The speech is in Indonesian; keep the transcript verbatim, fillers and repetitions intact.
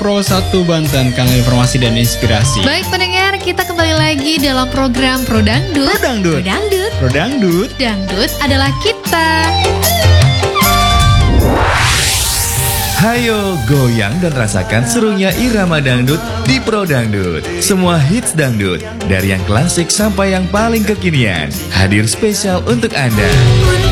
Pro satu Banten, kanal informasi dan inspirasi. Baik pendengar, kita kembali lagi dalam program Pro Dangdut. Pro Dangdut. Pro Dangdut. Pro Dangdut. Dangdut adalah kita. Hayo goyang dan rasakan serunya irama dangdut di Pro Dangdut. Semua hits dangdut, dari yang klasik sampai yang paling kekinian, hadir spesial untuk Anda.